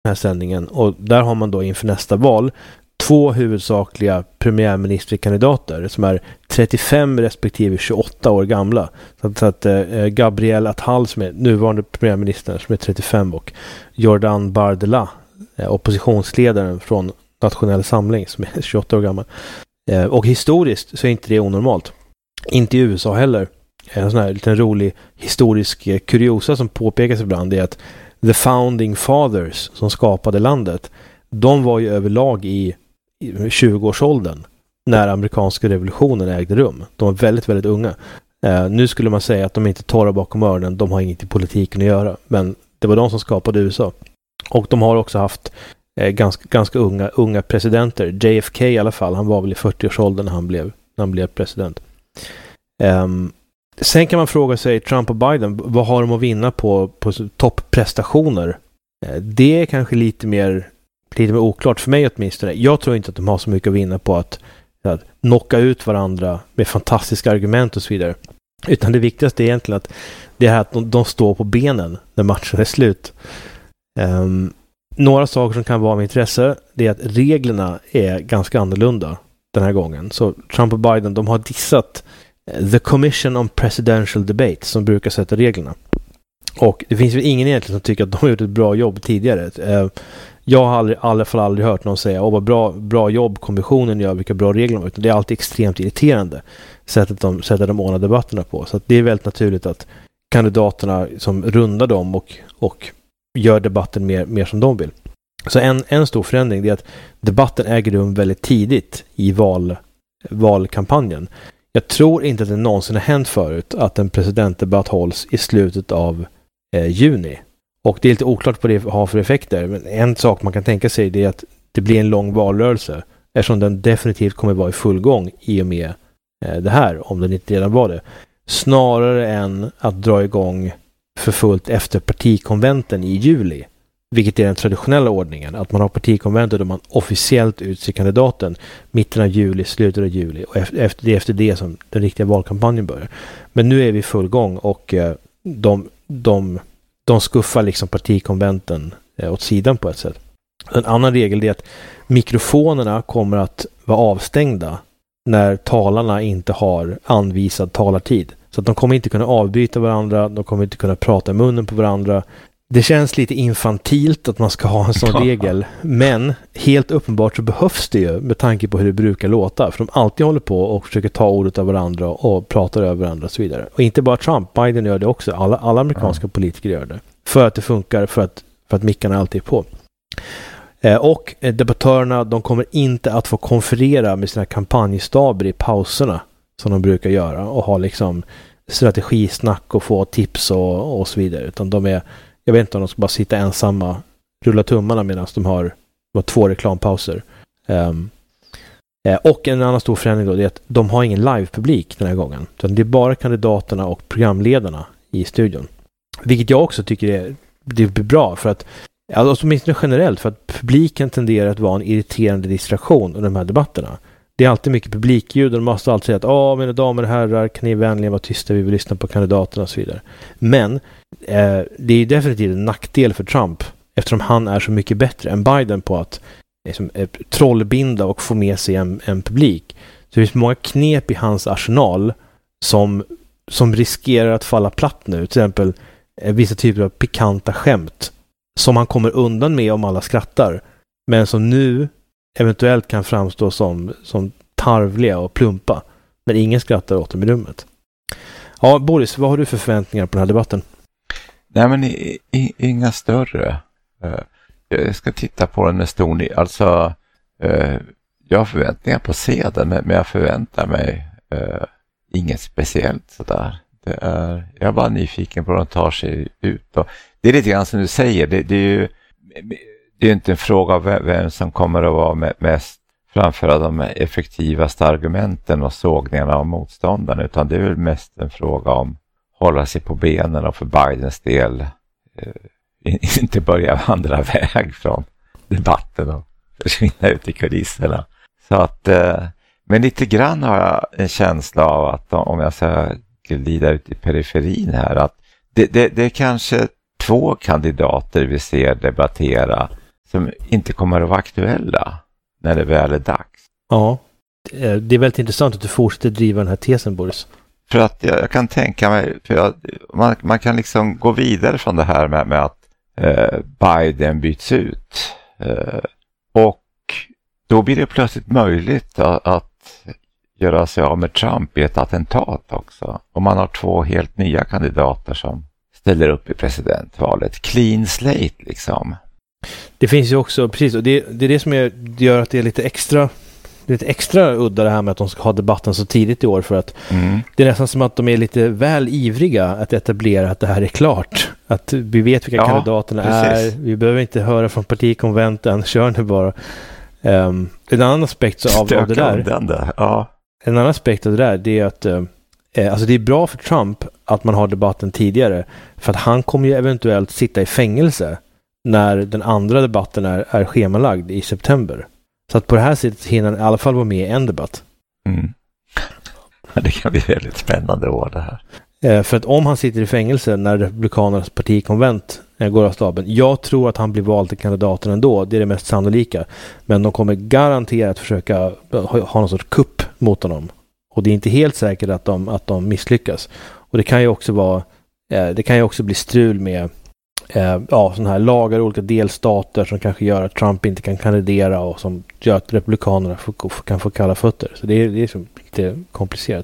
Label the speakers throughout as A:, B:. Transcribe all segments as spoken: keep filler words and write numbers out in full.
A: den här sändningen, och där har man då inför nästa val två huvudsakliga premiärministerkandidater som är trettiofem respektive tjugoåtta år gamla. Så att, så att eh, Gabriel Attal som är nuvarande premiärminister som är trettiofem och Jordan Bardella, eh, oppositionsledaren från Nationell Samling som är tjugoåtta år gammal. Eh, och historiskt så är inte det onormalt. Inte i U S A heller. En sån här liten rolig historisk eh, kuriosa som påpekas ibland är att The Founding Fathers som skapade landet, de var ju överlag i tjugoårsåldern när amerikanska revolutionen ägde rum. De var väldigt, väldigt unga. Eh, nu skulle man säga att de inte torra bakom öronen, de har inget i politiken att göra. Men det var de som skapade U S A. Och de har också haft eh, ganska, ganska unga, unga presidenter. J F K i alla fall, han var väl i fyrtioårsåldern när han blev, när han blev president. Um, sen kan man fråga sig, Trump och Biden, vad har de att vinna på, på topprestationer? Eh, det är kanske lite mer lite mer oklart för mig åtminstone. Jag tror inte att de har så mycket att vinna på att, att knocka ut varandra med fantastiska argument och så vidare. Utan det viktigaste är egentligen att det är att de, de står på benen när matchen är slut. Um, några saker som kan vara av intresse, det är att reglerna är ganska annorlunda den här gången. Så Trump och Biden, de har dissat The Commission on Presidential Debate som brukar sätta reglerna. Och det finns ju ingen egentligen som tycker att de har gjort ett bra jobb tidigare. Uh, Jag har aldrig, i alla fall aldrig hört någon säga åh vad bra, bra jobb kommissionen gör, vilka bra regler de har. Det är alltid extremt irriterande sättet de, sättet de ordnar debatterna på. Så att det är väldigt naturligt att kandidaterna som rundar dem och, och gör debatten mer, mer som de vill. Så en, en stor förändring är att debatten äger rum väldigt tidigt i val, valkampanjen. Jag tror inte att det någonsin har hänt förut att en presidentdebatt hålls i slutet av eh, juni. Och det är lite oklart vad det har för effekter. Men en sak man kan tänka sig är att det blir en lång valrörelse. Eftersom den definitivt kommer vara i full gång i och med eh, det här. Om den inte redan var det. Snarare än att dra igång för fullt efter partikonventen i juli. Vilket är den traditionella ordningen. Att man har partikonventen då man officiellt utser kandidaten mitten av juli, slutet av juli. Och efter, det är efter det som den riktiga valkampanjen börjar. Men nu är vi i full gång och eh, de... de De skuffar liksom partikonventen eh, åt sidan på ett sätt. En annan regel är att mikrofonerna kommer att vara avstängda när talarna inte har anvisad talartid. Så att de kommer inte kunna avbryta varandra, de kommer inte kunna prata i munnen på varandra. Det känns lite infantilt att man ska ha en sån regel, men helt uppenbart så behövs det ju med tanke på hur det brukar låta. För de alltid håller på och försöker ta ordet av varandra och pratar över varandra och så vidare. Och inte bara Trump, Biden gör det också. Alla, alla amerikanska mm. politiker gör det. För att det funkar, för att, för att mickarna alltid är på. Eh, och eh, debattörerna, de kommer inte att få konferera med sina kampanjstaber i pauserna som de brukar göra och ha liksom strategisnack och få tips och, och så vidare. Utan de är, jag vet inte om de ska bara sitta ensamma, rulla tummarna medan de har, de har två reklampauser. Um, eh, och en annan stor förändring då är att de har ingen live-publik den här gången. Utan det är bara kandidaterna och programledarna i studion. Vilket jag också tycker är, det blir bra för att, alltså åtminstone generellt, för att publiken tenderar att vara en irriterande distraktion under de här debatterna. Det är alltid mycket publikljud och de måste alltid säga att åh, mina damer och herrar, kan ni vänligen vara tysta, vi vill lyssna på kandidaterna och så vidare. Men eh, det är definitivt en nackdel för Trump eftersom han är så mycket bättre än Biden på att liksom, eh, trollbinda och få med sig en, en publik. Så det finns många knep i hans arsenal som, som riskerar att falla platt nu. Till exempel eh, vissa typer av pikanta skämt som han kommer undan med om alla skrattar. Men som nu eventuellt kan framstå som, som tarvliga och plumpa när ingen skrattar åt dem i rummet. Ja, Boris, vad har du för förväntningar på den här debatten?
B: Nej, men i, i, inga större. Uh, jag ska titta på den med stor... Alltså, uh, jag har förväntningar på att se den, men jag förväntar mig uh, inget speciellt sådär. Det är, jag är bara nyfiken på hur de tar sig ut. Och det är lite grann som du säger, det, det är ju... Det är inte en fråga av vem som kommer att vara mest framföra de effektivaste argumenten och sågningarna av motståndarna, utan det är väl mest en fråga om att hålla sig på benen och för Bidens del eh, inte börja vandra väg från debatten och försvinna ut i kulisserna. Så att, eh, men lite grann har jag en känsla av att om jag ska glida ut i periferin här, att det, det, det är kanske två kandidater vi ser debattera som inte kommer att vara aktuella när det väl är dags.
A: Ja, det är väldigt intressant att du fortsätter driva den här tesen, Boris.
B: För att jag, jag kan tänka mig, för jag, man, man kan liksom gå vidare från det här med, med att eh, Biden byts ut. Eh, och då blir det plötsligt möjligt att, att göra sig av med Trump i ett attentat också. Och man har två helt nya kandidater som ställer upp i presidentvalet. Clean slate liksom.
A: Det finns ju också, precis, och det, det är det som är, det gör att det är lite extra lite extra udda det här med att de ska ha debatten så tidigt i år, för att mm. det är nästan som att de är lite väl ivriga att etablera att det här är klart. Att vi vet vilka ja, kandidaterna precis. är. Vi behöver inte höra från partikonventen. Kör nu bara. Um, en annan aspekt av, av det där,
B: den där. Ja.
A: En annan aspekt av det där, det är att uh, alltså det är bra för Trump att man har debatten tidigare, för att han kommer ju eventuellt sitta i fängelse när den andra debatten är, är schemalagd i september. Så att på det här sättet hinner han i alla fall vara med i en debatt.
B: Mm. Det kan bli väldigt spännande år det här.
A: Eh, för att om han sitter i fängelse när Republikanernas partikonvent eh, går av staben, jag tror att han blir vald till kandidaten ändå. Det är det mest sannolika. Men de kommer garanterat försöka ha, ha någon sorts kupp mot honom. Och det är inte helt säkert att de, att de misslyckas. Och det kan ju också vara eh, det kan ju också bli strul med Eh, ja, sådana här lagar i olika delstater som kanske gör att Trump inte kan kandidera och som gör att republikanerna får, kan få kalla fötter. Så det är, det är så lite komplicerat.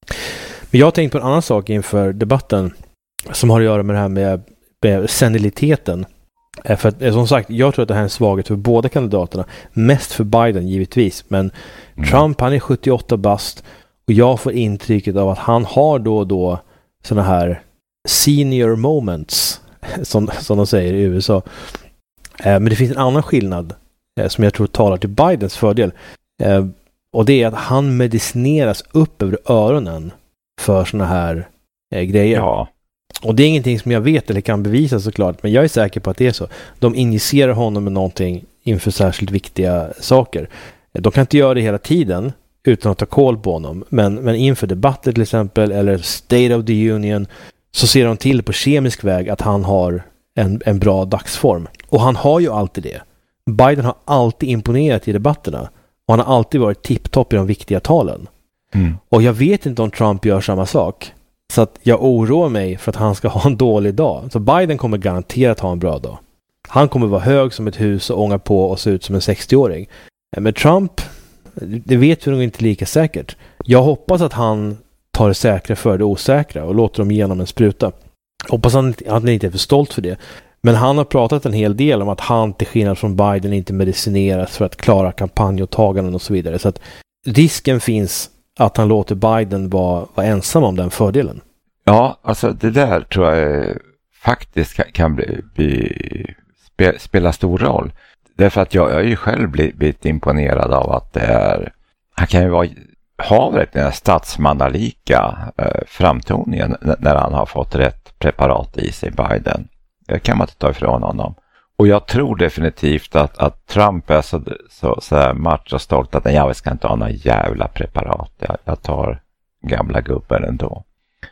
A: Men jag har tänkt på en annan sak inför debatten som har att göra med det här med, med seniliteten. Eh, för att, eh, som sagt, jag tror att det här är en svaghet för båda kandidaterna. Mest för Biden givetvis. Men mm. Trump, han är sjuttioåtta bast och jag får intrycket av att han har då och då sådana här senior moments, Som, som de säger i U S A. Eh, men det finns en annan skillnad eh, som jag tror talar till Bidens fördel. Eh, och det är att han medicineras upp över öronen för såna här eh, grejer.
B: Ja.
A: Och det är ingenting som jag vet eller kan bevisa såklart, men jag är säker på att det är så. De injicerar honom med någonting inför särskilt viktiga saker. Eh, de kan inte göra det hela tiden utan att ta koll på honom. Men, men inför debatter till exempel, eller State of the Union, så ser de till på kemisk väg att han har en, en bra dagsform. Och han har ju alltid det. Biden har alltid imponerat i debatterna. Och han har alltid varit tipptopp i de viktiga talen. Mm. Och jag vet inte om Trump gör samma sak. Så att jag oroar mig för att han ska ha en dålig dag. Så Biden kommer garanterat ha en bra dag. Han kommer vara hög som ett hus och ånga på och se ut som en sextioåring. Men Trump, det vet vi nog inte lika säkert. Jag hoppas att han tar det säkra för det osäkra och låter dem igenom en spruta. Hoppas han, han inte är för stolt för det. Men han har pratat en hel del om att han till skillnad från Biden inte medicineras för att klara kampanjåtaganden och så vidare. Så att risken finns att han låter Biden vara, vara ensam om den fördelen.
B: Ja, alltså det där tror jag faktiskt kan, kan bli, bli, spe, spela stor roll. Därför att jag, jag är ju själv blivit, blivit imponerad av att det är, han kan ju vara har verkligen den statsmannalika eh, framtoningen n- när han har fått rätt preparat i sig, Biden. Det kan man inte ta ifrån honom. Och jag tror definitivt att, att Trump är så, så, så här match och stolt att jag ska inte ha några jävla preparat. Jag, jag tar gamla gubbar ändå.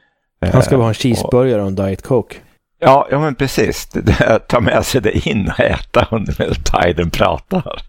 A: Han ska eh, ha en cheeseburgare och en Diet Coke.
B: Ja, ja men precis. Ta med sig det in och äta under Biden pratar.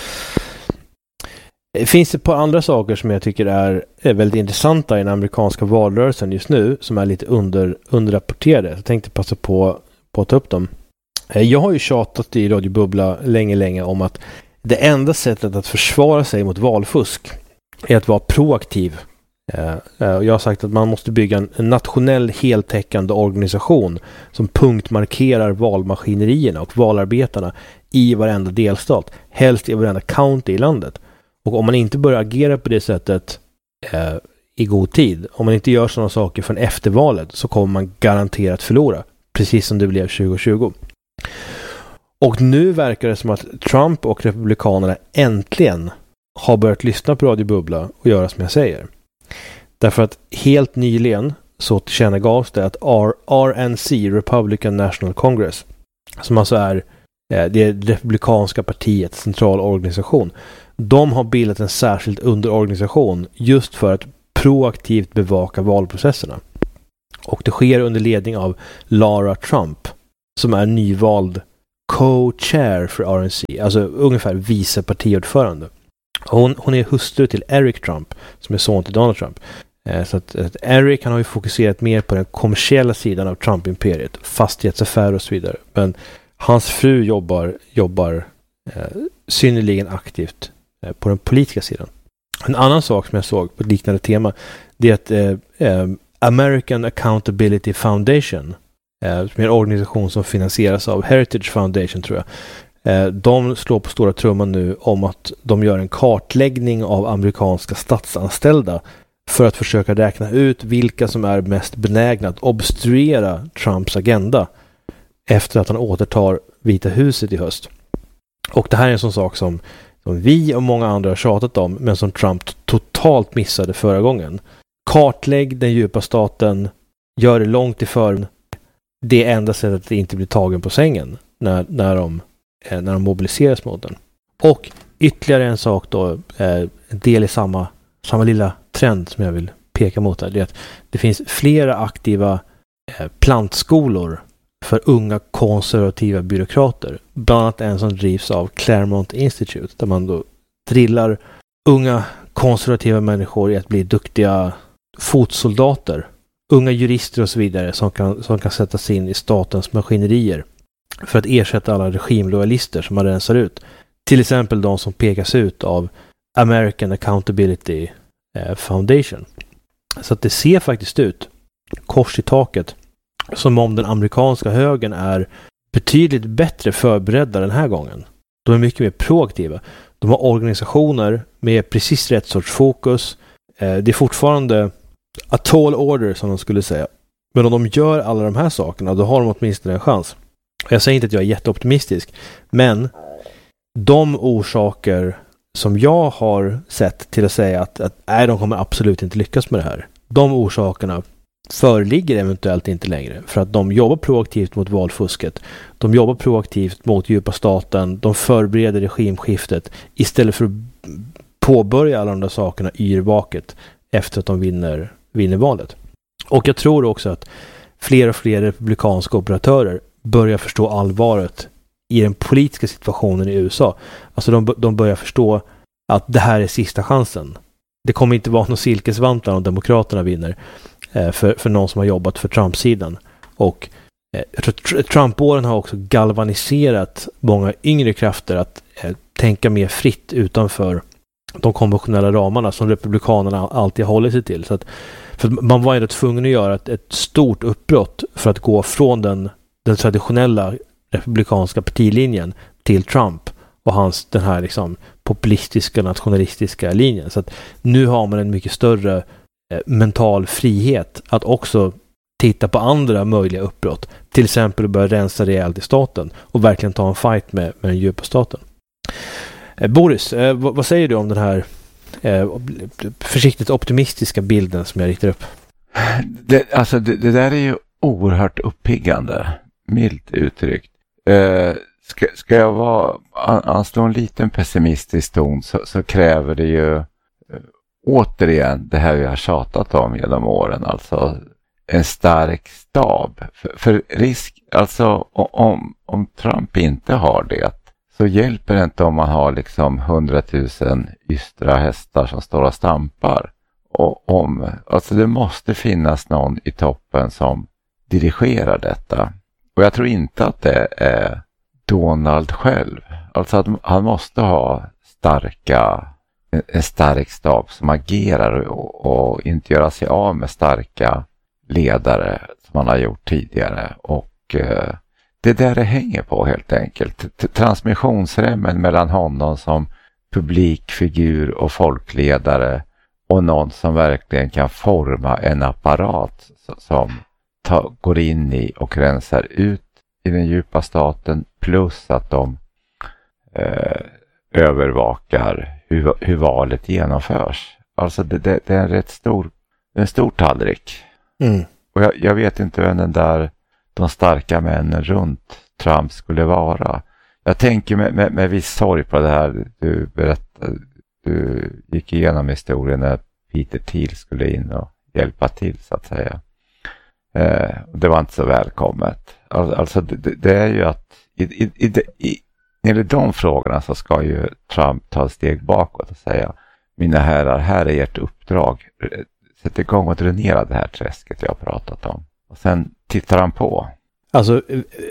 A: Finns det ett par andra saker som jag tycker är, är väldigt intressanta i den amerikanska valrörelsen just nu, som är lite under, underrapporterade. Jag tänkte passa på, på att ta upp dem. Jag har ju tjatat i Radio Bubbla länge, länge om att det enda sättet att försvara sig mot valfusk är att vara proaktiv. Jag har sagt att man måste bygga en nationell heltäckande organisation som punktmarkerar valmaskinerierna och valarbetarna i varenda delstat, helst i varenda county i landet. Och om man inte börjar agera på det sättet eh, i god tid, om man inte gör sådana saker från efter valet, så kommer man garanterat förlora. Precis som det blev tjugo tjugo. Och nu verkar det som att Trump och republikanerna äntligen har börjat lyssna på Radio Bubbla och göra som jag säger. Därför att helt nyligen så tillkännagavs det att R N C, Republican National Congress, som alltså är eh, det republikanska partiets centralorganisation, de har bildat en särskild underorganisation just för att proaktivt bevaka valprocesserna. Och det sker under ledning av Lara Trump, som är nyvald co-chair för R N C, alltså ungefär vice partiordförande. Hon, hon är hustru till Eric Trump, som är son till Donald Trump. Eh, så att, att Eric, han har ju fokuserat mer på den kommersiella sidan av Trump-imperiet, fastighetsaffärer och så vidare. Men hans fru jobbar, jobbar eh, synnerligen aktivt eh, på den politiska sidan. En annan sak som jag såg på ett liknande tema, det är att eh, eh, American Accountability Foundation, eh, som är en organisation som finansieras av Heritage Foundation, tror jag. Eh, de slår på stora trumman nu om att de gör en kartläggning av amerikanska statsanställda för att försöka räkna ut vilka som är mest benägna att obstruera Trumps agenda efter att han återtar Vita huset i höst. Och det här är en sån sak som, som vi och många andra har tjatat om, men som Trump totalt missade förra gången. Kartlägg den djupa staten, gör det långt i förn. Det är enda sättet att inte bli tagen på sängen när, när, de, när de mobiliseras mot den. Och ytterligare en sak då, en del i samma, samma lilla trend som jag vill peka mot här, det är att det finns flera aktiva plantskolor för unga konservativa byråkrater. Bland annat en som drivs av Claremont Institute, där man då drillar unga konservativa människor i att bli duktiga fotsoldater, unga jurister och så vidare som kan, som kan sättas in i statens maskinerier för att ersätta alla regimlojalister som man rensar ut. Till exempel de som pekas ut av American Accountability Foundation. Så att det ser faktiskt ut, kors i taket, som om den amerikanska högern är betydligt bättre förberedda den här gången. De är mycket mer proaktiva. De har organisationer med precis rätt sorts fokus. Det är fortfarande a tall order, som de skulle säga. Men om de gör alla de här sakerna, då har de åtminstone en chans. Jag säger inte att jag är jätteoptimistisk, men de orsaker som jag har sett till att säga att, att nej, de kommer absolut inte lyckas med det här. De orsakerna föreligger eventuellt inte längre, för att de jobbar proaktivt mot valfusket. De jobbar proaktivt mot djupa staten. De förbereder regimskiftet istället för att påbörja alla de där sakerna yrvaket efter att de vinner, vinner valet. Och jag tror också att fler och fler republikanska operatörer börjar förstå allvaret i den politiska situationen i U S A. Alltså de, de börjar förstå att det här är sista chansen. Det kommer inte vara någon silkesvantar om demokraterna vinner eh, för, för någon som har jobbat för Trump-sidan. Och eh, Trump-åren har också galvaniserat många yngre krafter att eh, tänka mer fritt utanför de konventionella ramarna som republikanerna alltid håller sig till. Så att, för man var ju tvungen att göra ett, ett stort uppbrott för att gå från den, den traditionella republikanska partilinjen till Trump och hans den här liksom populistiska, nationalistiska linjen. Så att nu har man en mycket större eh, mental frihet att också titta på andra möjliga uppbrott. Till exempel börja rensa rejält i staten och verkligen ta en fight med, med den djupa staten. Eh, Boris, eh, vad, vad säger du om den här eh, försiktigt optimistiska bilden som jag riktar upp?
B: Det, alltså det, det där är ju oerhört uppiggande, milt uttryckt. Eh, ska, ska jag vara an, anslå en liten pessimistisk ton så, så kräver det ju eh, återigen det här vi har tjatat om genom åren, alltså en stark stab. För, för risk, alltså om, om Trump inte har det, så hjälper det inte om man har liksom hundratusen ystra hästar som står och stampar. Och om, alltså det måste finnas någon i toppen som dirigerar detta. Och jag tror inte att det är Donald själv. Alltså att han måste ha starka, en stark stab som agerar och, och inte göra sig av med starka ledare som han har gjort tidigare. Och eh, det där det hänger på helt enkelt. Transmissionsremmen mellan honom som publikfigur och folkledare och någon som verkligen kan forma en apparat som ta, går in i och rensar ut i den djupa staten, plus att de eh, övervakar hur, hur valet genomförs. Alltså det, det, det är en rätt stor, en stor tallrik.
A: Mm.
B: Och jag, jag vet inte vem den där, de starka männen runt Trump skulle vara. Jag tänker med, med, med viss sorg på det här du berättade. Du gick igenom historien när Peter Thiel skulle in och hjälpa till så att säga. Eh, det var inte så välkommet. Alltså det, det är ju att i, i, i, i, när det är de frågorna så ska ju Trump ta ett steg bakåt och säga, mina herrar, här är ert uppdrag. Sätt igång och dränera det här träsket jag har pratat om. Och sen tittar han på.
A: Alltså,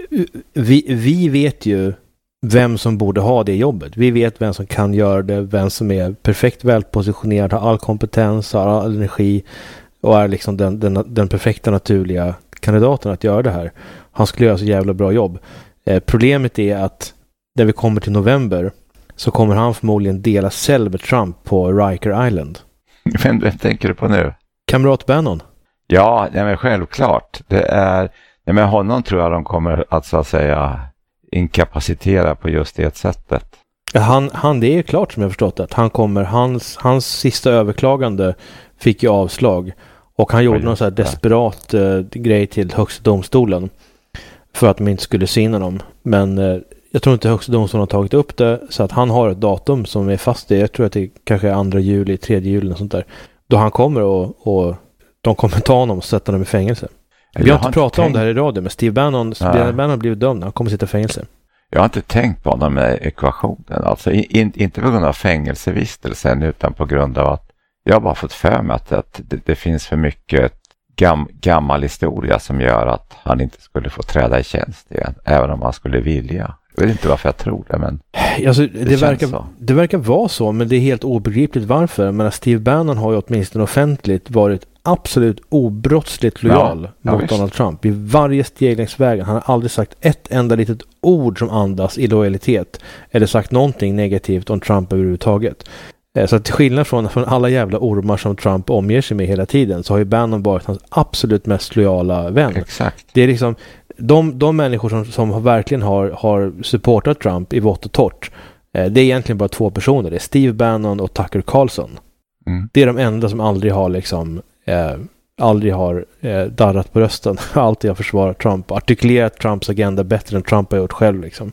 A: vi, vi vet ju vem som borde ha det jobbet. Vi vet vem som kan göra det, vem som är perfekt välpositionerad, har all kompetens, har all energi och är liksom den, den, den perfekta naturliga kandidaten att göra det här. Han skulle göra så jävla bra jobb. Eh, problemet är att när vi kommer till november så kommer han förmodligen dela cell med Trump på Riker Island.
B: Vem, vem tänker du på nu?
A: Kamrat Bannon.
B: Ja, nej men självklart. Det är, nej men honom tror jag de kommer att så att säga inkapacitera på just det sättet.
A: Han, han, det är klart som jag förstått att han kommer, hans, hans sista överklagande fick ju avslag och han gjorde någon så här desperat uh, grej till högsta domstolen för att de inte skulle se in honom. Men uh, jag tror inte högsta domstolen har tagit upp det så att han har ett datum som är fast det. Jag tror att det kanske är andra juli, tredje juli och sånt där. Då han kommer och, och de kommer ta honom och sätta honom i fängelse. Vi har inte pratat tänkt... om det här i radio, men Steve Bannon, Steve Bannon har blivit dömd. Han kommer sitta i fängelse.
B: Jag har inte tänkt på honom med ekvationen. Alltså in, inte på grund av fängelsevistelsen utan på grund av att jag har bara fått för mig att, att det, det finns för mycket gam, gammal historia som gör att han inte skulle få träda i tjänst igen. Även om han skulle vilja. Jag vet inte varför jag tror det, men
A: alltså, det,
B: det,
A: verkar,
B: så.
A: det verkar vara så, men det är helt obegripligt varför. Men Steve Bannon har ju åtminstone offentligt varit absolut obrottsligt lojal ja, ja, mot visst. Donald Trump i varje steg längs vägen. Han har aldrig sagt ett enda litet ord som andas i lojalitet eller sagt någonting negativt om Trump överhuvudtaget. Så att till skillnad från, från alla jävla ormar som Trump omger sig med hela tiden så har ju Bannon varit hans absolut mest lojala vän.
B: Exakt.
A: Det är liksom de, de människor som, som verkligen har, har supportat Trump i vått och torrt, eh, det är egentligen bara två personer. Det är Steve Bannon och Tucker Carlson.
B: Mm.
A: Det är de enda som aldrig har liksom eh, aldrig har eh, darrat på rösten. Alltid har försvarat Trump. Artikulerat Trumps agenda bättre än Trump har gjort själv liksom.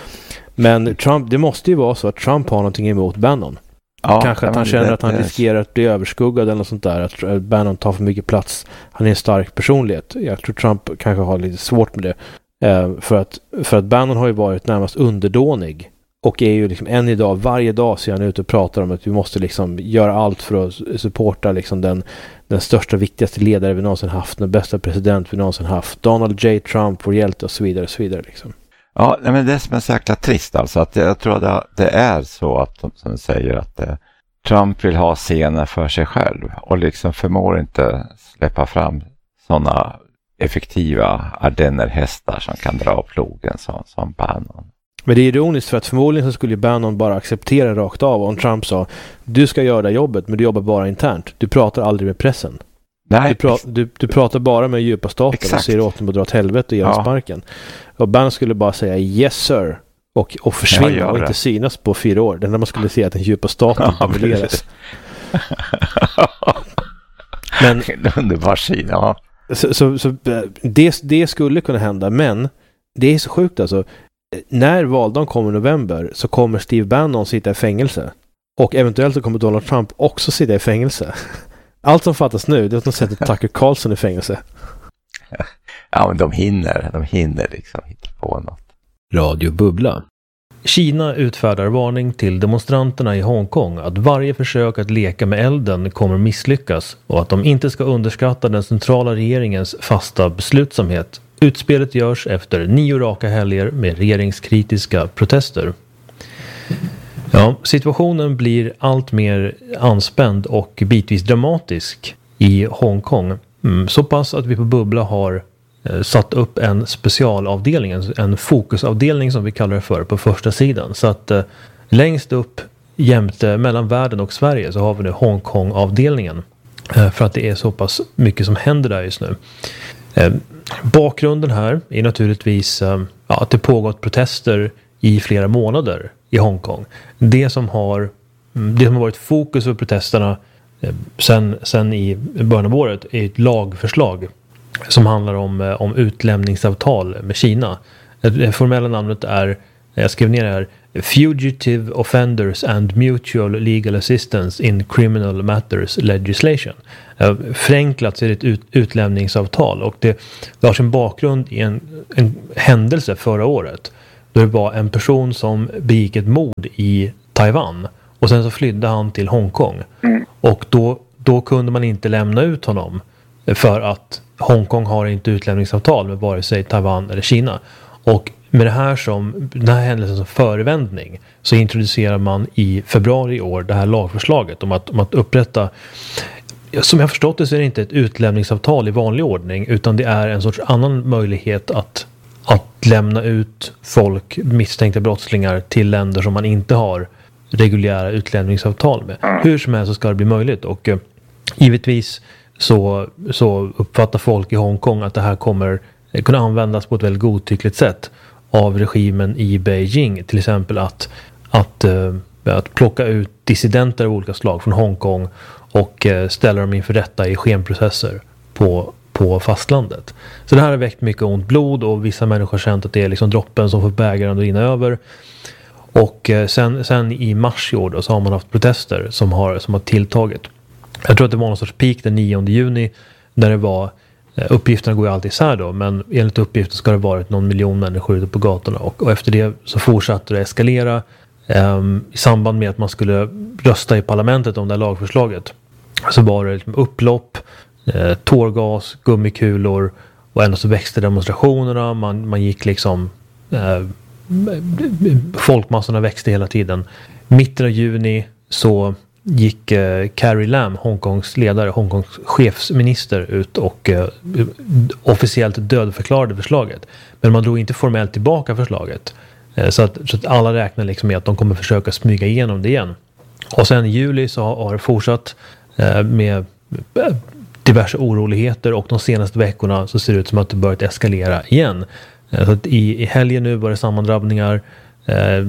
A: Men Trump, det måste ju vara så att Trump har någonting emot Bannon. Ja, kanske att han känner det, att han riskerar att bli överskuggad eller något sånt där. Att Bannon tar för mycket plats. Han är en stark personlighet. Jag tror Trump kanske har lite svårt med det. Eh, för, att, för att Bannon har ju varit närmast underdånig. Och är ju liksom än idag, varje dag ser han ut och pratar om att vi måste liksom göra allt för att supporta liksom den, den största, viktigaste ledare vi någonsin haft. Den bästa president vi någonsin haft. Donald J. Trump, vår hjälte och så vidare och så vidare liksom.
B: Ja, men det är som är så jäkla trist alltså att jag tror att det är så att de som säger att eh, Trump vill ha scenen för sig själv och liksom förmår inte släppa fram sådana effektiva ardennerhästar som kan dra plogen som, som Bannon.
A: Men det är ironiskt för att förmodligen så skulle Bannon bara acceptera rakt av om Trump sa du ska göra det jobbet men du jobbar bara internt. Du pratar aldrig med pressen.
B: Nej.
A: Du, pra- du, du pratar bara med djupa staten. Exakt. Och ser åt dem att dra åt helvete och ge dem ja. sparken. Och Bannon skulle bara säga yes sir och, och försvinna och inte synas på fyra år. Det enda man skulle se att den djupa staten domineras. Men
B: underbar syn, ja.
A: Så, så, så det, det skulle kunna hända, men det är så sjukt alltså. När valdagen kommer i november så kommer Steve Bannon sitta i fängelse. Och eventuellt så kommer Donald Trump också sitta i fängelse. Allt som fattas nu det är att de sätter Tucker Carlson i fängelse.
B: Ja, men de hinner. De hinner liksom hitta på något.
A: Radio Bubbla. Kina utfärdar varning till demonstranterna i Hongkong att varje försök att leka med elden kommer misslyckas och att de inte ska underskatta den centrala regeringens fasta beslutsamhet. Utspelet görs efter nio raka helger med regeringskritiska protester. Ja, situationen blir allt mer anspänd och bitvis dramatisk i Hongkong. Mm, så pass att vi på Bubbla har eh, satt upp en specialavdelning, en, en fokusavdelning som vi kallar det för på första sidan. Så att eh, längst upp jämte mellan världen och Sverige så har vi nu Hongkong-avdelningen. Eh, för att det är så pass mycket som händer där just nu. Eh, bakgrunden här är naturligtvis eh, ja, att det pågått protester i flera månader i Hongkong. Det som har, det som har varit fokus för protesterna eh, sen, sen i början av året är ett lagförslag som handlar om, eh, om utlämningsavtal med Kina. Det formella namnet är, jag skrev ner det här, Fugitive Offenders and Mutual Legal Assistance in Criminal Matters Legislation. Eh, förenklat så är det ett ut, utlämningsavtal och det, det har sin bakgrund i en, en händelse förra året. Då det var en person som begick ett mord i Taiwan. Och sen så flydde han till Hongkong. Mm. Och då, då kunde man inte lämna ut honom. För att Hongkong har inte utlämningsavtal med vare sig Taiwan eller Kina. Och med det här som, den här händelsen som förevändning så introducerar man i februari i år det här lagförslaget om att, om att upprätta, som jag har förstått det så är det inte ett utlämningsavtal i vanlig ordning utan det är en sorts annan möjlighet att, att lämna ut folk, misstänkta brottslingar till länder som man inte har reguljära utlämningsavtal med. Hur som helst så ska det bli möjligt och eh, givetvis så, så uppfattar folk i Hongkong att det här kommer kunna användas på ett väldigt godtyckligt sätt av regimen i Beijing. Till exempel att, att, uh, att plocka ut dissidenter av olika slag från Hongkong och uh, ställa dem inför rätta i skenprocesser på, på fastlandet. Så det här har väckt mycket ont blod och vissa människor har känt att det är liksom droppen som får bägaren att rinna över. Och uh, sen, sen i mars i år då, så har man haft protester som har, som har tilltagit. Jag tror att det var någon sorts peak den nionde juni där det var, uppgifterna går ju alltid isär då, men enligt uppgifter ska det varit någon miljon människor ute på gatorna och, och efter det så fortsatte det eskalera um, i samband med att man skulle rösta i parlamentet om det här lagförslaget. Så var det liksom upplopp, eh, tårgas, gummikulor och ändå så växte demonstrationerna, man, man gick liksom eh, folkmassorna växte hela tiden. Mitten av juni så gick eh, Carrie Lam, Hongkongs ledare, Hongkongs chefsminister ut och eh, officiellt dödförklarade förslaget. Men man drog inte formellt tillbaka förslaget. Eh, så, att, så att alla räknar liksom med att de kommer försöka smyga igenom det igen. Och sen i juli så har, har det fortsatt eh, med eh, diverse oroligheter och de senaste veckorna så ser det ut som att det börjat eskalera igen. Eh, så att i, i helgen nu var det sammandrabbningar, eh,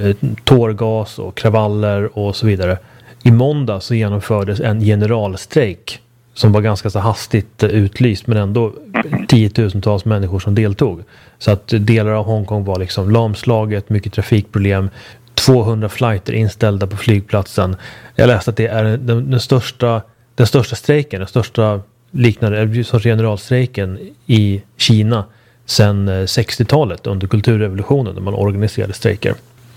A: tårgas och kravaller och så vidare. I måndag så genomfördes en generalstrejk som var ganska så hastigt utlyst men ändå tiotusentals människor som deltog. Så att delar av Hongkong var liksom lamslaget, mycket trafikproblem, tvåhundra flighter inställda på flygplatsen. Jag läste att det är den, den, största, den största strejken, den största liknande sorts generalstrejken i Kina sedan sextiotalet under kulturrevolutionen där man organiserade strejker.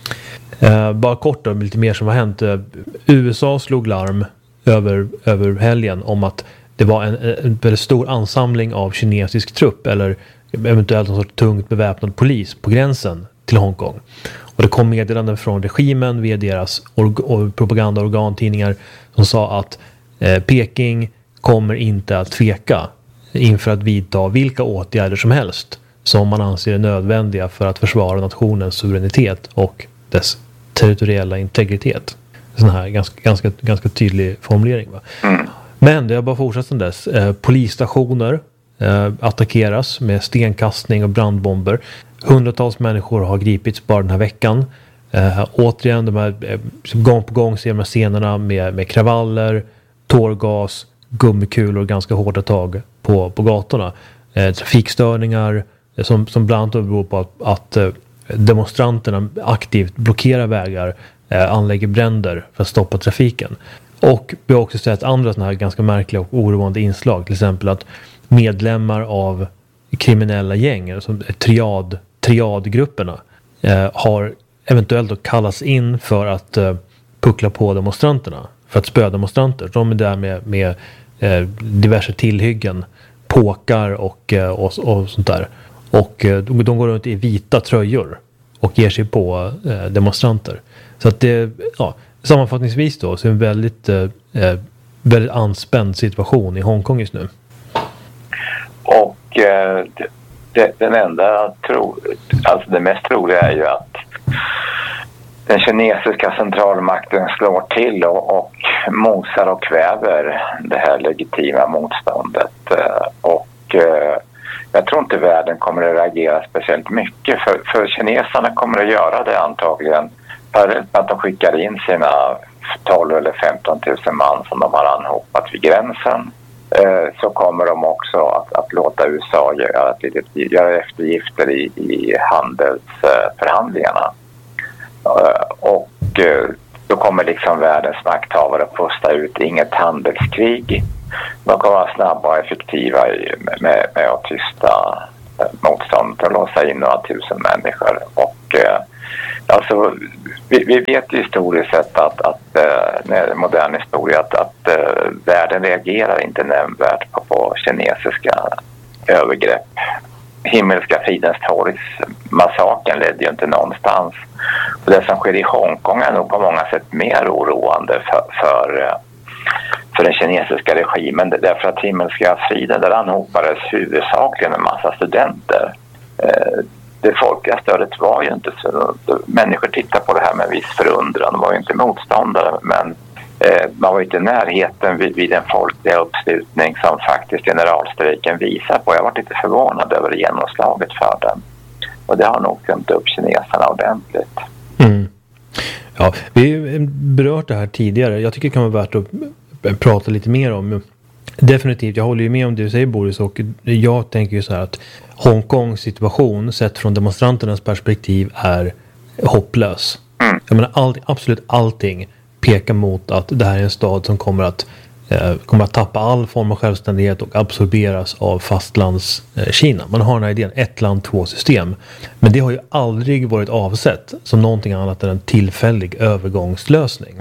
A: Uh, bara kort då, lite mer som har hänt. Uh, U S A slog larm över, över helgen om att det var en, en väldigt stor ansamling av kinesisk trupp eller eventuellt en sorts tungt beväpnad polis på gränsen till Hongkong. Och det kom meddelanden från regimen via deras org- propagandaorgantidningar som sa att uh, Peking kommer inte att tveka inför att vidta vilka åtgärder som helst som man anser är nödvändiga för att försvara nationens suveränitet och dess territoriella integritet. Sån här ganska, ganska, ganska tydlig formulering. Va? Mm. Men det har bara fortsatt sedan dess. Eh, polisstationer eh, attackeras med stenkastning och brandbomber. Hundratals människor har gripits bara den här veckan. Eh, återigen, de här, eh, gång på gång ser de här scenerna med, med kravaller, tårgas, gummikulor och ganska hårda tag på, på gatorna. Eh, trafikstörningar eh, som, som bland annat beror på att, att eh, demonstranterna aktivt blockerar vägar, eh, anlägger bränder för att stoppa trafiken. Och vi har också sett andra sådana här ganska märkliga och oroande inslag. Till exempel att medlemmar av kriminella gäng, som triad, triadgrupperna, eh, har eventuellt då kallats in för att eh, puckla på demonstranterna. För att spöa demonstranter. De är där med, med eh, diverse tillhyggen, påkar och, eh, och, och sånt där. Och eh, de, de går runt i vita tröjor och ger sig på eh, demonstranter. Så att det, ja, sammanfattningsvis då, så är en väldigt, eh, väldigt anspänd situation i Hongkong just nu.
C: Och eh, det, den enda, tro, alltså det mest troliga är ju att den kinesiska centralmakten slår till och, och mosar och kväver det här legitima motståndet. Och eh, jag tror inte världen kommer att reagera speciellt mycket. För, för kineserna kommer att göra det antagligen. För att de skickar in sina tolv eller femton tusen man som de har anhopat vid gränsen. Eh, så kommer de också att, att låta U S A göra, göra eftergifter i, i handelsförhandlingarna. Eh, och eh, då kommer liksom världens makthavare att posta ut inget handelskrig. De kommer vara snabba och effektiva i, med, med att tysta motståndet och låsa in några tusen människor. Och Och eh, alltså, vi, vi vet ju historiskt sett att, att eh, när det är modern historia att, att eh, världen reagerar inte nämnvärt på, på kinesiska övergrepp. Himmelska fridens torgsmassakern ledde ju inte någonstans. Och det som sker i Hongkong är nog på många sätt mer oroande för, för, för den kinesiska regimen. Därför att Himmelska friden, där anhopades huvudsakligen en massa studenter. Det folkliga stödet var ju inte så... Människor tittar på det här med viss förundran. De var ju inte motståndare, men man var inte i närheten vid, vid den folkliga uppslutning som faktiskt generalstrejken visar på. Jag var lite förvånad över genomslaget för den. Och det har nog skrämt upp kineserna ordentligt.
A: Mm. Ja, vi har berört det här tidigare. Jag tycker det kan vara värt att prata lite mer om. Definitivt, jag håller ju med om det du säger, Boris, och jag tänker ju så här att Hongkongs situation sett från demonstranternas perspektiv är hopplös. Mm. Jag menar, all, absolut allting pekar mot att det här är en stad som kommer att, eh, kommer att tappa all form av självständighet och absorberas av fastlandskina. Eh, Man har den här idén, ett land, två system. Men det har ju aldrig varit avsett som någonting annat än en tillfällig övergångslösning.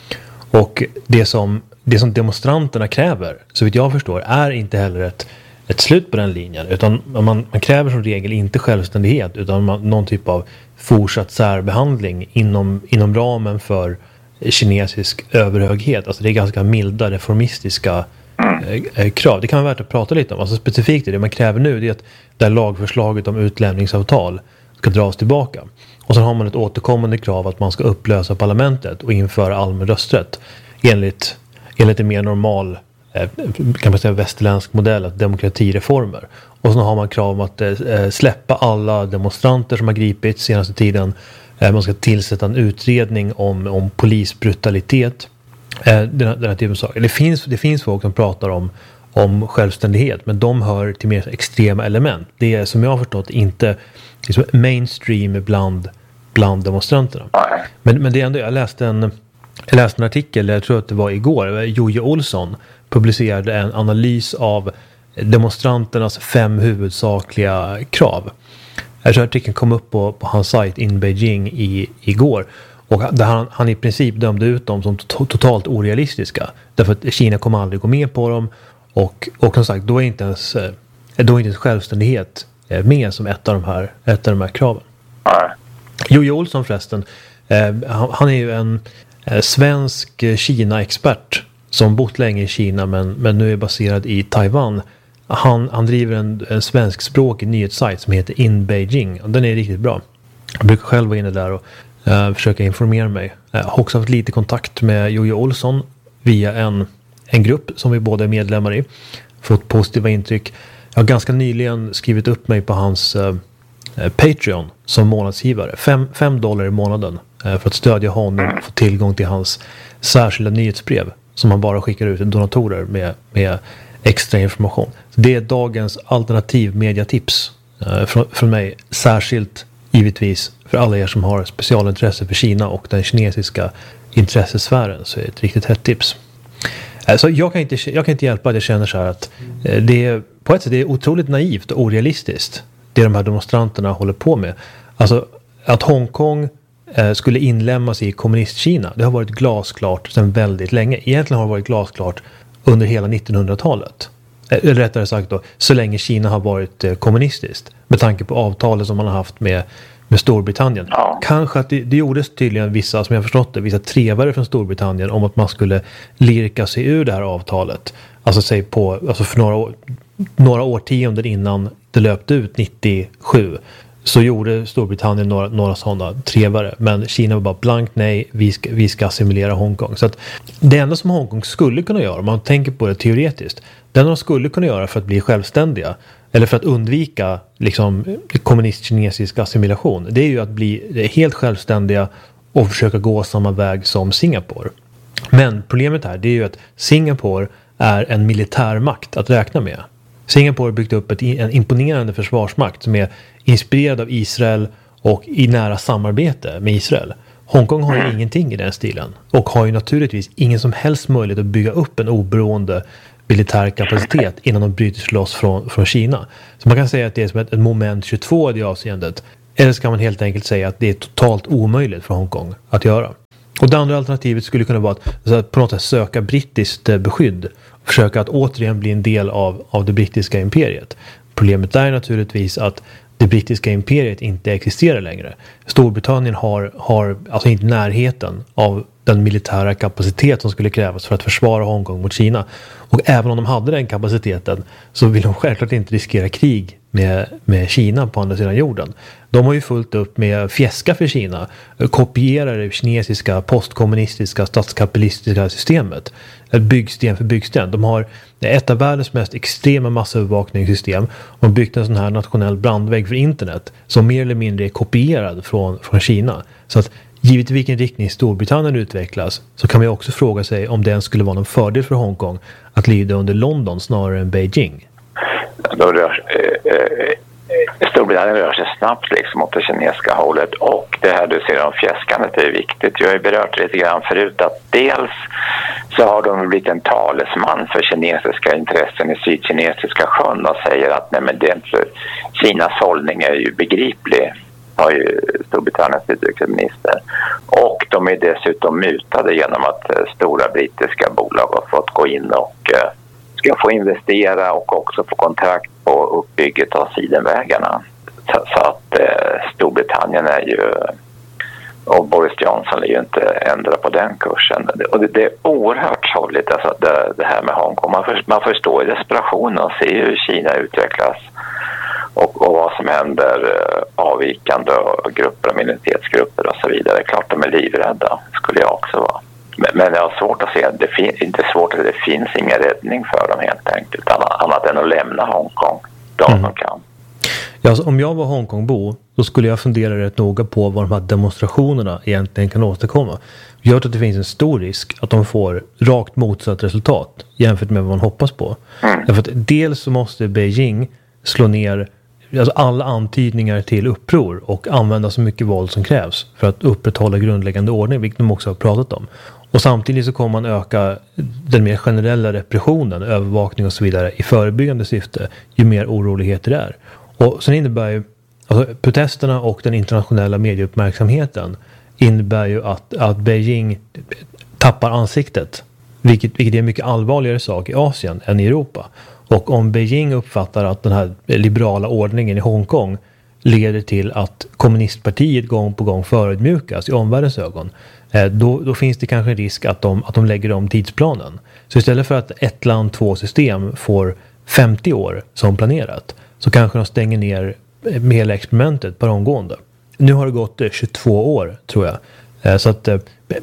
A: Och det som, det som demonstranterna kräver, så vitt jag förstår, är inte heller ett, ett slut på den linjen. Utan man, man kräver som regel inte självständighet, utan man, någon typ av fortsatt särbehandling inom, inom ramen för kinesisk överhöghet. Alltså det är ganska milda reformistiska eh, krav. Det kan vara värt att prata lite om. Alltså specifikt det man kräver nu, det är att det här lagförslaget om utlämningsavtal ska dras tillbaka. Och sen har man ett återkommande krav att man ska upplösa parlamentet och införa allmän rösträtt enligt, enligt en mer normal eh, kan man säga västerländsk modell, att demokratireformer. Och sen har man krav om att eh, släppa alla demonstranter som har gripits senaste tiden. Man ska tillsätta en utredning om, om polisbrutalitet. Den, den här typen av saker. Det finns, det finns folk som pratar om, om självständighet, men de hör till mer extrema element. Det är som jag har förstått inte liksom mainstream bland, bland demonstranterna. Men, men det är ändå, jag läste en, jag läste en artikel, jag tror att det var igår, Jojje Olsson publicerade en analys av demonstranternas fem huvudsakliga krav. Jag tror att artikeln kom upp på, på hans sajt in Beijing i, igår. Och där han, han i princip dömde ut dem som to- totalt orealistiska. Därför att Kina kommer aldrig gå med på dem. Och, och som sagt, då är inte ens, då är inte ens självständighet med som ett av de här, ett av de här kraven.
C: Nej.
A: Jojje Olsson förresten, eh, han, han är ju en eh, svensk Kina-expert som bott länge i Kina men, men nu är baserad i Taiwan. Han, han driver en, en svenskspråkig nyhetssajt som heter In Beijing. Och den är riktigt bra. Jag brukar själv vara inne där och uh, försöka informera mig. Jag har också haft lite kontakt med Jojje Olsson via en, en grupp som vi båda är medlemmar i. Fått positiva intryck. Jag har ganska nyligen skrivit upp mig på hans uh, Patreon som månadsgivare. Fem, fem dollar i månaden uh, för att stödja honom och få tillgång till hans särskilda nyhetsbrev som han bara skickar ut till donatorer med, med extra information. Det är dagens alternativ mediatips eh, från, från mig. Särskilt givetvis för alla er som har specialintresse för Kina och den kinesiska intressesfären, så är det ett riktigt hett tips. Alltså, jag, kan inte, jag kan inte hjälpa att jag känner så här att eh, det är, på ett sätt det är otroligt naivt och orealistiskt det de här demonstranterna håller på med. Alltså att Hongkong eh, skulle inlämnas i kommunistkina, det har varit glasklart sedan väldigt länge. Egentligen har det varit glasklart under hela nittonhundratalet. Eller rättare sagt då, så länge Kina har varit eh, kommunistiskt. Med tanke på avtalet som man har haft med, med Storbritannien. Ja. Kanske att det, det gjordes tydligen vissa, som jag förstått det, vissa trevare från Storbritannien om att man skulle lirka sig ur det här avtalet. Alltså säg på, alltså för några, år, några årtionden innan det löpte ut nittiosju. Så gjorde Storbritannien några, några sådana trevare. Men Kina var bara blankt nej, vi ska, vi ska assimilera Hongkong. Så att det enda som Hongkong skulle kunna göra, om man tänker på det teoretiskt, det enda de skulle kunna göra för att bli självständiga, eller för att undvika liksom, kommunist-kinesisk assimilation, det är ju att bli helt självständiga och försöka gå samma väg som Singapore. Men problemet här, det är ju att Singapore är en militärmakt att räkna med. Singapore har byggt upp ett, en imponerande försvarsmakt som är inspirerad av Israel och i nära samarbete med Israel. Hongkong har ju ingenting i den stilen och har ju naturligtvis ingen som helst möjlighet att bygga upp en oberoende militär kapacitet innan de bryter sig loss från, från Kina. Så man kan säga att det är som ett, ett moment tjugotvå i det avseendet. Eller ska man helt enkelt säga att det är totalt omöjligt för Hongkong att göra? Och det andra alternativet skulle kunna vara att, att på något sätt söka brittiskt beskydd. Försöka att återigen bli en del av, av det brittiska imperiet. Problemet är naturligtvis att det brittiska imperiet inte existerar längre. Storbritannien har, har alltså inte närheten av den militära kapacitet som skulle krävas för att försvara Hongkong mot Kina. Och även om de hade den kapaciteten så vill de självklart inte riskera krig med, med Kina på andra sidan jorden. De har ju fullt upp med fjäska för Kina, kopierar det kinesiska postkommunistiska statskapitalistiska systemet. Byggsten för byggsten. De har ett av världens mest extrema massövervakningssystem. De har byggt en sån här nationell brandvägg för internet som mer eller mindre är kopierad från, från Kina. Så att givet i vilken riktning Storbritannien utvecklas så kan man också fråga sig om det skulle vara någon fördel för Hongkong att lyda under London snarare än Beijing.
C: Då rör, eh, eh, Storbritannien rör sig snabbt liksom åt det kinesiska hållet, och det här du ser om fjäskandet är viktigt. Jag har ju berört lite grann förut att dels så har de blivit en talesman för kinesiska intressen i Sydkinesiska sjön och säger att nej, men det är inte, Kinas hållning är ju begriplig, har ju Storbritanniens utrikesminister. Och de är dessutom mutade genom att eh, stora brittiska bolag har fått gå in och eh, ska få investera och också få kontrakt på uppbygget av sidenvägarna. Så, så att eh, Storbritannien är ju, och Boris Johnson är ju inte ändra på den kursen. Och det, det är oerhört sorgligt alltså, det, det här med Hongkong. Man, för, man förstår ju desperationen och ser hur Kina utvecklas. Och, och vad som händer eh, avvikande grupper och minoritetsgrupper och så vidare. Klart de är livrädda, skulle jag också vara. Men, men jag har svårt att se, det fin- inte svårt att det finns ingen räddning för dem helt enkelt. Annat, annat än att lämna Hongkong, de mm. som kan.
A: Ja, alltså, om jag var Hongkongbo så skulle jag fundera rätt noga på vad de här demonstrationerna egentligen kan åstadkomma. Gör att det finns en stor risk att de får rakt motsatt resultat jämfört med vad man hoppas på. Mm. Därför att dels så måste Beijing slå ner alltså alla antydningar till uppror och använda så mycket våld som krävs för att upprätthålla grundläggande ordning, vilket de också har pratat om. Och samtidigt så kommer man öka den mer generella repressionen, övervakning och så vidare i förebyggande syfte ju mer oroligheter det är. Och sen innebär ju alltså, protesterna och den internationella medieuppmärksamheten innebär ju att, att Beijing tappar ansiktet, vilket, vilket är en mycket allvarligare sak i Asien än i Europa. Och om Beijing uppfattar att den här liberala ordningen i Hongkong leder till att kommunistpartiet gång på gång förödmjukas i omvärldens ögon, då, då finns det kanske en risk att de, att de lägger om tidsplanen. Så istället för att ett land, två system får femtio år som planerat, så kanske de stänger ner med hela experimentet på omgående. Nu har det gått tjugotvå år, tror jag. Så att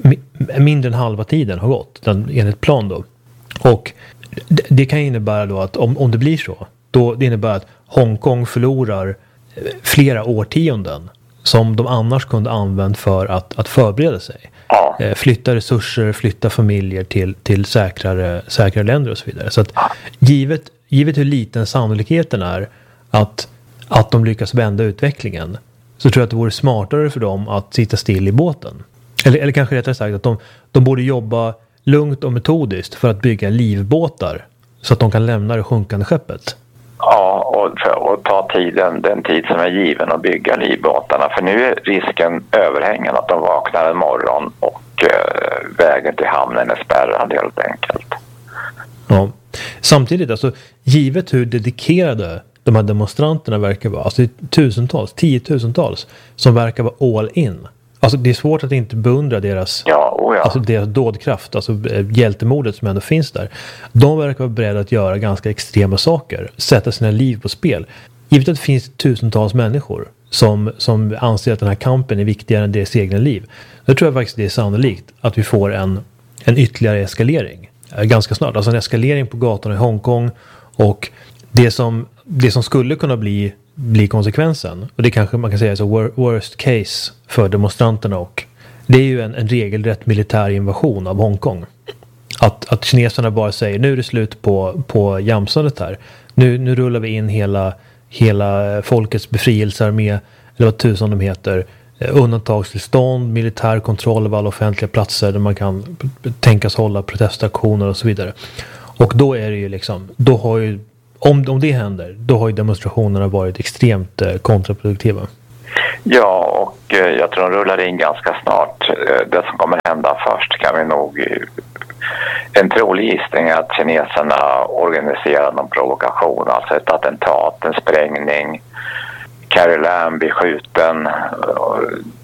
A: mindre än halva tiden har gått, enligt plan då. Och det, det kan innebära då att om, om det blir så, då det innebär att Hongkong förlorar flera årtionden som de annars kunde använt för att, att förbereda sig. Ja. Flytta resurser, flytta familjer till, till säkrare, säkrare länder och så vidare. Så att givet, givet hur liten sannolikheten är att, att de lyckas vända utvecklingen, så tror jag att det vore smartare för dem att sitta still i båten. Eller, eller kanske rättare sagt att de, de borde jobba lugnt och metodiskt för att bygga livbåtar så att de kan lämna det sjunkande skeppet. Ja,
C: och, för, och ta tiden, den tid som är given att bygga livbåtarna. För nu är risken överhängande att de vaknar en morgon och eh, vägen till hamnen är spärrad helt enkelt.
A: Ja, samtidigt alltså, givet hur dedikerade de här demonstranterna verkar vara, alltså tusentals, tiotusentals som verkar vara all in. Alltså det är svårt att inte beundra deras,
C: ja, oh ja.
A: alltså deras dådkraft, alltså hjältemodet som ändå finns där. De verkar vara beredda att göra ganska extrema saker, sätta sina liv på spel. Givet att det finns tusentals människor som, som anser att den här kampen är viktigare än deras egna liv, då tror jag faktiskt det är sannolikt att vi får en, en ytterligare eskalering ganska snart. Alltså en eskalering på gatorna i Hongkong, och det som, det som skulle kunna bli blir konsekvensen, och det kanske man kan säga så worst case för demonstranterna, och det är ju en, en regelrätt militär invasion av Hongkong. Att, att kineserna bara säger nu är det slut på, på jamsandet här. Nu, nu rullar vi in hela, hela folkets befrielsearmé, eller vad tusan de heter, undantagstillstånd, militär kontroll av alla offentliga platser där man kan tänkas hålla protestaktioner och så vidare. Och då är det ju liksom, då har ju Om, om det händer, då har ju demonstrationerna varit extremt eh, kontraproduktiva.
C: Ja, och eh, jag tror de rullar in ganska snart. Eh, det som kommer hända först kan vi nog... Eh, en trolig gissning är att kineserna organiserar någon provokation, alltså ett attentat, en sprängning. Carrie Lam blir skjuten. Och,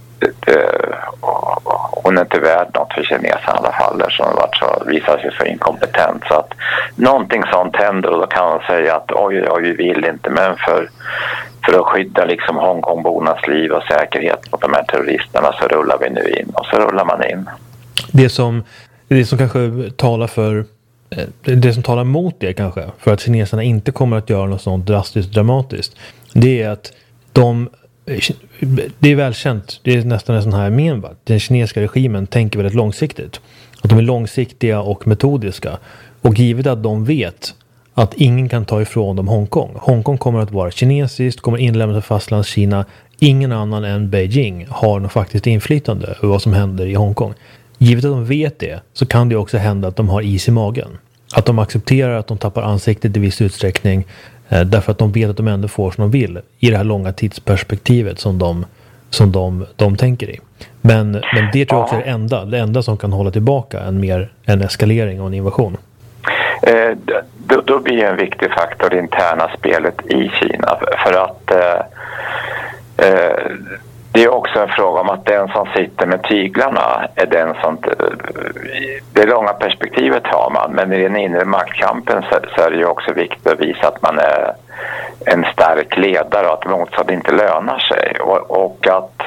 C: och, och, hon är inte värd något för kineserna i alla fall, som så visar sig så inkompetent. Så att någonting sånt händer, och då kan man säga att oj, oj, vi vill inte, men för, för att skydda liksom Hongkongbornas liv och säkerhet mot de här terroristerna så rullar vi nu in, och så rullar man in.
A: Det som, det som kanske talar för det som talar emot det kanske, för att kineserna inte kommer att göra något sånt drastiskt dramatiskt, det är att de, det är välkänt, det är nästan en sån här menvart, den kinesiska regimen tänker väldigt långsiktigt, att de är långsiktiga och metodiska, och givet att de vet att ingen kan ta ifrån dem Hongkong. Hongkong kommer att vara kinesiskt, kommer inlämnas till fastlandskina. Ingen annan än Beijing har något faktiskt inflytande över vad som händer i Hongkong. Givet att de vet det, så kan det också hända att de har is i magen. Att de accepterar att de tappar ansiktet i viss utsträckning, eh, därför att de vet att de ändå får som de vill i det här långa tidsperspektivet som de, som de, de tänker i. Men, men det tror jag också är det enda, det enda som kan hålla tillbaka en, mer, en eskalering och en invasion.
C: Eh, då, då blir en viktig faktor det interna spelet i Kina, för att eh, eh, det är också en fråga om att den som sitter med tyglarna är den som... Det långa perspektivet har man, men i den inre maktkampen så, så är det ju också viktigt att visa att man är en stark ledare och att motstånd inte lönar sig. Och, och att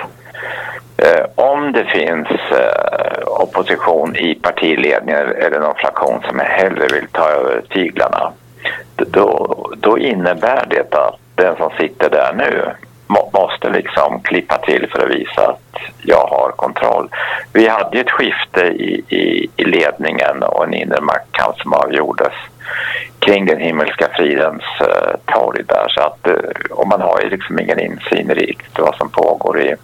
C: eh, om det finns eh, opposition i partiledningen eller någon fraktion som hellre vill ta över tyglarna, då, då innebär det att den som sitter där nu måste liksom klippa till för att visa att jag har kontroll. Vi hade ju ett skifte i, i, i ledningen och en inre maktkamp som avgjordes kring den himmelska fridens uh, torg där. Så att, uh, och man har ju liksom ingen insyn i riktigt vad som pågår i,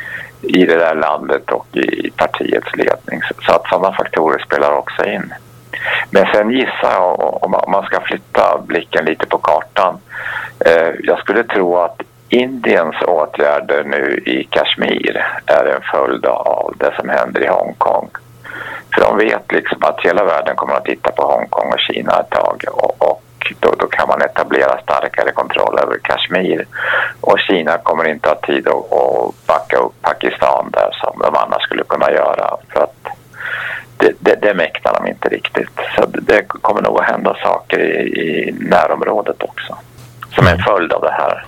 C: i det där landet och i, i partiets ledning. Så, så att sådana faktorer spelar också in. Men sen gissar jag, om man, om man ska flytta blicken lite på kartan, uh, jag skulle tro att Indiens åtgärder nu i Kashmir är en följd av det som händer i Hongkong. För de vet liksom att hela världen kommer att titta på Hongkong och Kina ett tag, och, och då, då kan man etablera starkare kontroll över Kashmir. Och Kina kommer inte ha tid att, att backa upp Pakistan där som de annars skulle kunna göra, för att det, det, det mäktar de inte riktigt. Så det, det kommer nog att hända saker i, i närområdet också som en följd av det här.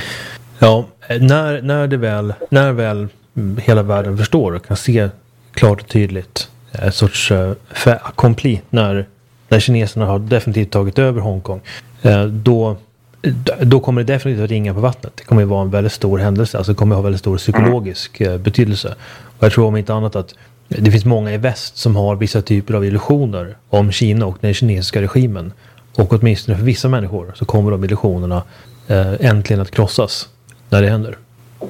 A: Ja, när, när det väl, när väl hela världen förstår och kan se klart och tydligt ett sorts uh, fait accompli, när, när kineserna har definitivt tagit över Hongkong, uh, då, då kommer det definitivt att ringa på vattnet. Det kommer att vara en väldigt stor händelse, alltså det kommer att ha väldigt stor psykologisk uh, betydelse. Och jag tror om inte annat att det finns många i väst som har vissa typer av illusioner om Kina och den kinesiska regimen. Och åtminstone för vissa människor så kommer de illusionerna uh, äntligen att krossas när det händer.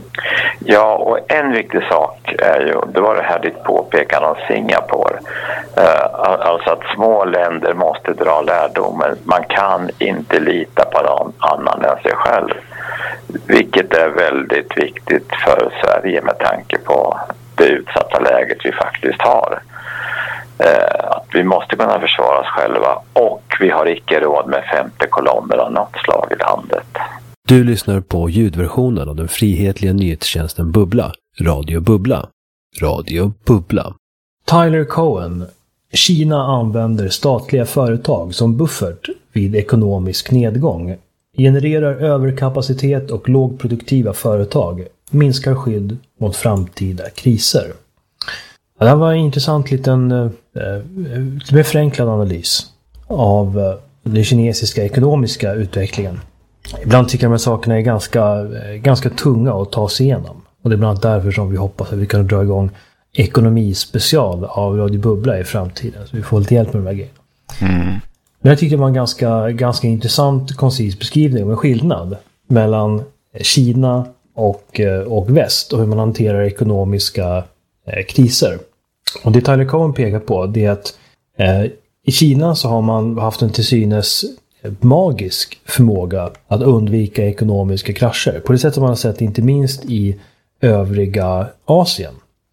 C: Ja, och en viktig sak är ju, det var det här ditt påpekande om Singapore. Uh, alltså att små länder måste dra lärdomen. Man kan inte lita på någon annan än sig själv. Vilket är väldigt viktigt för Sverige med tanke på det utsatta läget vi faktiskt har. Uh, att vi måste kunna försvara oss själva, och vi har icke råd med femte kolonner av något slag i landet.
D: Du lyssnar på ljudversionen av den frihetliga nyhetstjänsten Bubbla, Radio Bubbla. Radio Bubbla.
E: Tyler Cowen. Kina använder statliga företag som buffert vid ekonomisk nedgång. Genererar överkapacitet och lågproduktiva företag. Minskar skydd mot framtida kriser. Ja, det här var en intressant liten eh, förenklad analys av eh, den kinesiska ekonomiska utvecklingen. Ibland tycker jag att sakerna är ganska, ganska tunga att ta sig igenom. Och det är bland annat därför som vi hoppas att vi kan dra igång ekonomispecial av Radio Bubbla i framtiden. Så vi får lite hjälp med de här grejerna. Mm. Men jag tycker det var en ganska, ganska intressant, koncis beskrivning om en skillnad mellan Kina och, och väst och hur man hanterar ekonomiska eh, kriser. Och det Tyler Cowen pekar på det är att eh, i Kina så har man haft en till synes magisk förmåga att undvika ekonomiska krascher. På det sättet man har sett inte minst i övriga Asien.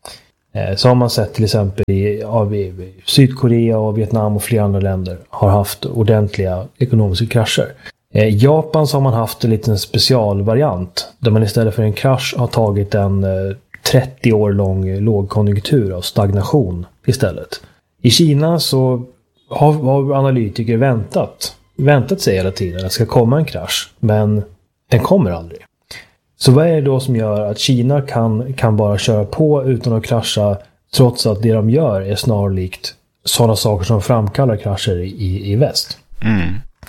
E: Så har man sett till exempel i, av i Sydkorea och Vietnam och flera andra länder har haft ordentliga ekonomiska krascher. I Japan så har man haft en liten specialvariant där man istället för en krasch har tagit en trettio år lång lågkonjunktur av stagnation istället. I Kina så har, har analytiker väntat, väntat sig hela tiden att det ska komma en krasch, men den kommer aldrig. Så vad är det då som gör att Kina kan, kan bara köra på utan att krascha, trots att det de gör är snarlikt sådana saker som framkallar krascher i, i väst?
B: Mm.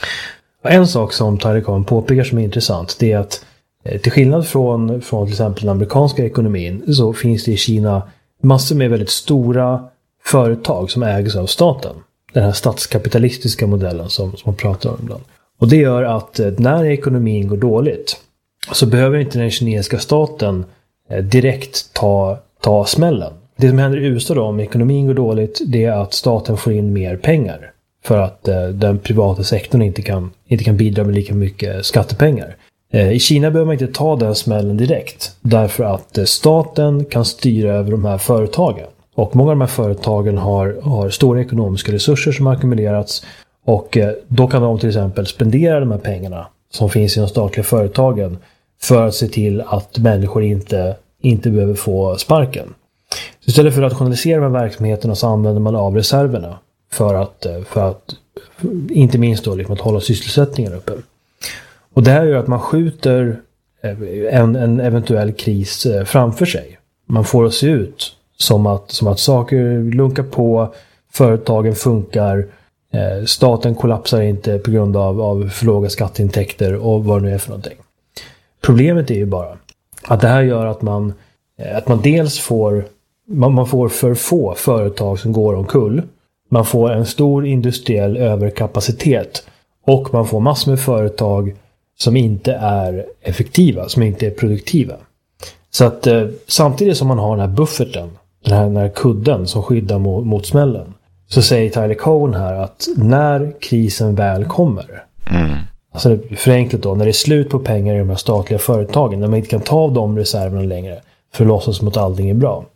E: En sak som Tyler Cowen påpekar som är intressant, det är att eh, till skillnad från, från till exempel den amerikanska ekonomin så finns det i Kina massor med väldigt stora företag som ägs av staten. Den här statskapitalistiska modellen som, som man pratar om ibland. Och det gör att eh, när ekonomin går dåligt så behöver inte den kinesiska staten eh, direkt ta, ta smällen. Det som händer i U S A då om ekonomin går dåligt, det är att staten får in mer pengar. För att eh, den privata sektorn inte kan, inte kan bidra med lika mycket skattepengar. Eh, I Kina behöver man inte ta den smällen direkt. Därför att eh, staten kan styra över de här företagen. Och många av de här företagen har, har stora ekonomiska resurser som har ackumulerats. Och eh, då kan de till exempel spendera de här pengarna som finns i de statliga företagen. För att se till att människor inte, inte behöver få sparken. Så istället för att rationalisera de här verksamheterna så använder man av reserverna. För att, för att inte minst då, liksom att hålla sysselsättningen uppe. Och det här gör att man skjuter en, en eventuell kris framför sig. Man får det se ut som att, som att saker lunkar på, företagen funkar, staten kollapsar inte på grund av, av för låga skatteintäkter och vad det nu är för någonting. Problemet är ju bara att det här gör att man, att man dels får, man, man får för få företag som går omkull. Man får en stor industriell överkapacitet och man får massor med företag som inte är effektiva, som inte är produktiva. Så att eh, samtidigt som man har den här bufferten, den här, den här kudden som skyddar mot, mot smällen, så säger Tyler Cowen här att när krisen väl kommer, mm. alltså förenklat då, när det är slut på pengar i de här statliga företagen, när man inte kan ta av de reserverna längre för att låtsas som att allting är bra,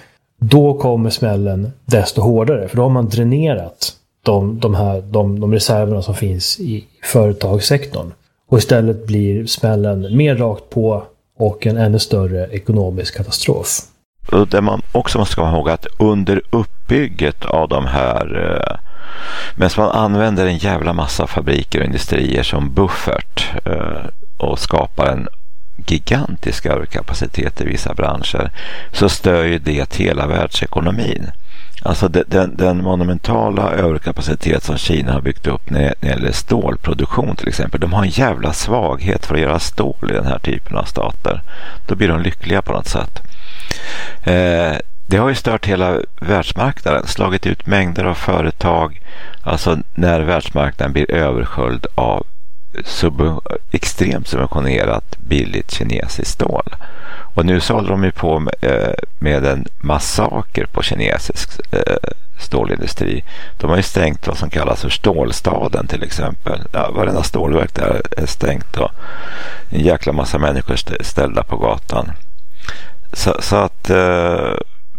E: då kommer smällen desto hårdare. För då har man dränerat de, de, här, de, de reserverna som finns i företagssektorn. Och istället blir smällen mer rakt på och en ännu större ekonomisk katastrof.
B: Och det man också måste komma ihåg att under uppbygget av de här, eh, medan man använder en jävla massa fabriker och industrier som buffert eh, och skapar en gigantisk överkapacitet i vissa branscher, så stör ju det hela världsekonomin. Alltså den, den, den monumentala överkapacitet som Kina har byggt upp när, när det gäller stålproduktion till exempel. De har en jävla svaghet för att göra stål i den här typen av stater. Då blir de lyckliga på något sätt. Eh, det har ju stört hela världsmarknaden, slagit ut mängder av företag. Alltså när världsmarknaden blir översköljd av sub- extremt subventionerat billigt kinesiskt stål. Och nu så håller de ju på med, eh, med en massaker på kinesisk eh, stålindustri. De har ju stängt vad som kallas för stålstaden till exempel. Ja, varenda stålverk där är stängt och en jäkla massa människor st- ställda på gatan. Så, så att eh,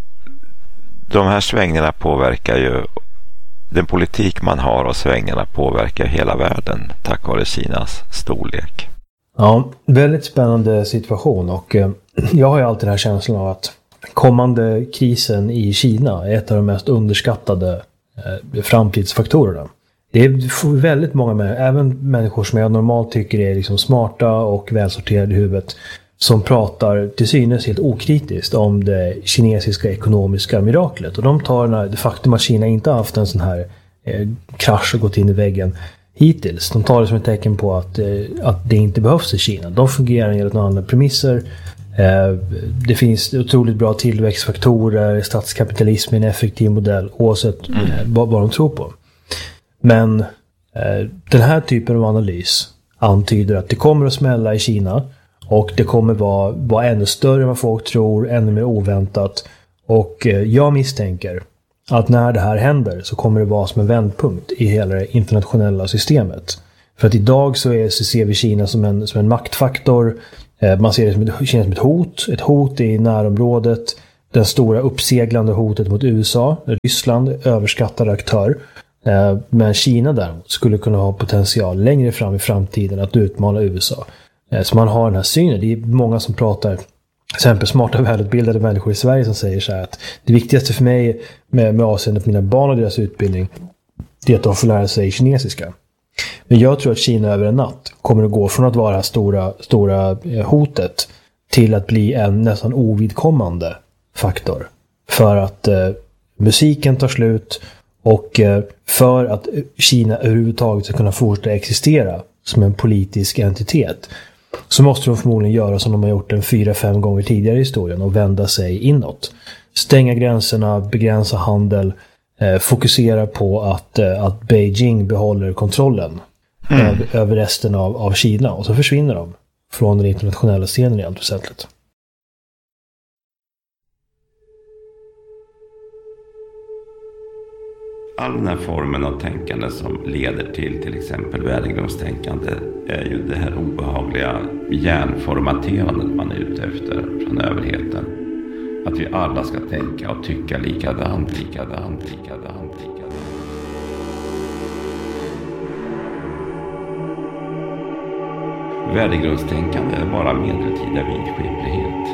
B: de här svängningarna påverkar ju den politik man har, och svängningarna påverkar hela världen tack vare Kinas storlek.
E: Ja, väldigt spännande situation, och eh, jag har ju alltid den här känslan av att kommande krisen i Kina är ett av de mest underskattade eh, framtidsfaktorerna. Det är väldigt många människor, även människor som jag normalt tycker är liksom smarta och välsorterade i huvudet, som pratar till synes helt okritiskt om det kinesiska ekonomiska miraklet. Och de tar det faktum att Kina inte har haft en sån här eh, krasch och gått in i väggen hittills. De tar det som ett tecken på att, eh, att det inte behövs i Kina. De fungerar enligt några andra premisser. Eh, det finns otroligt bra tillväxtfaktorer, statskapitalism är en effektiv modell oavsett eh, vad, vad de tror på. Men eh, den här typen av analys antyder att det kommer att smälla i Kina. Och det kommer vara, vara ännu större än vad folk tror, ännu mer oväntat. Och eh, jag misstänker att när det här händer så kommer det vara som en vändpunkt i hela det internationella systemet. För att idag så, är, så ser vi Kina som en, som en maktfaktor. Man ser det som ett, Kina som ett hot. Ett hot i närområdet. Den stora uppseglande hotet mot U S A. Ryssland, överskattad aktör. Men Kina däremot skulle kunna ha potential längre fram i framtiden att utmana U S A. Så man har den här synen. Det är många som pratar, till exempel smarta och välutbildade människor i Sverige som säger så här att det viktigaste för mig med, med avseende på mina barn och deras utbildning det är att de får lära sig kinesiska. Men jag tror att Kina över en natt kommer att gå från att vara det här stora, stora hotet till att bli en nästan ovidkommande faktor. För att eh, musiken tar slut och eh, för att Kina överhuvudtaget ska kunna fortsätta existera som en politisk entitet så måste de förmodligen göra som de har gjort en fyra, fem gånger tidigare i historien och vända sig inåt. Stänga gränserna, begränsa handel, eh, fokusera på att, eh, att Beijing behåller kontrollen mm. över, över resten av, av Kina och så försvinner de från den internationella scenen i allt väsentligt.
F: All den här formen av tänkande som leder till till exempel värdegrundstänkande är ju det här obehagliga hjärnformaterandet man är ute efter från överheten. Att vi alla ska tänka och tycka likadant, likadant, likadant, likadant. Värdegrundstänkande är bara medeltida vidskeplighet.